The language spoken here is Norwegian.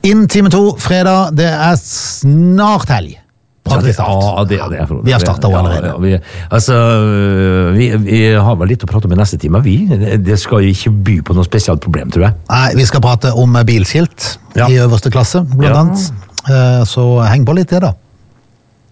Inn time 2, fredag, det snart helg. Praktisk talt. Ja, det Vi har startet allerede. Vi har vel litt å prate om i neste time. Det skal jo ikke by på noe spesielt problem, tror jeg. Nei, vi skal prate om bilskilt i øverste klasse, blant annet. Så heng på litt det da.